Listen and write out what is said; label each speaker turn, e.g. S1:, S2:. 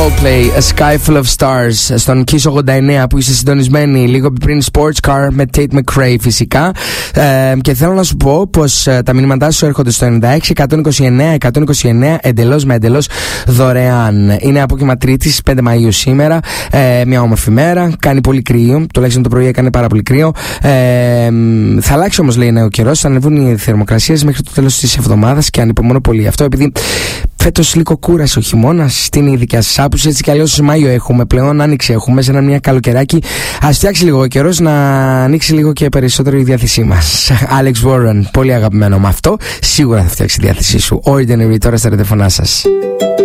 S1: Coldplay, A Sky Full of Stars στον Kiss 89 που είστε συντονισμένοι λίγο πριν Sports Car με Tate McRae φυσικά. Και θέλω να σου πω πως τα μηνύματά σου έρχονται στο 96-129-129 εντελώς με εντελώς δωρεάν. Είναι απόγευμα Τρίτης, 5 Μαΐου σήμερα. Μια όμορφη μέρα. Κάνει πολύ κρύο. Τουλάχιστον το πρωί έκανε πάρα πολύ κρύο. Θα αλλάξει όμως, λέει, ο καιρός. Θα ανεβούν οι θερμοκρασίες μέχρι το τέλος της εβδομάδας και ανυπομονώ πολύ. Αυτό επειδή φέτος λίγο κούρασε ο χειμώνας. Τι είναι η δικιά σας άποψη? Έτσι κι αλλιώς Μάιο έχουμε πλέον, Άνοιξη έχουμε, σε μια καλοκαιράκι. Ας φτιάξει λίγο ο καιρός να ανοίξει λίγο και περισσότερο η διάθεσή μας. Alex Warren, πολύ αγαπημένο. Με αυτό σίγουρα θα φτιάξει η διάθεσή σου. Ordinary τώρα στα ραδιοφωνά σας.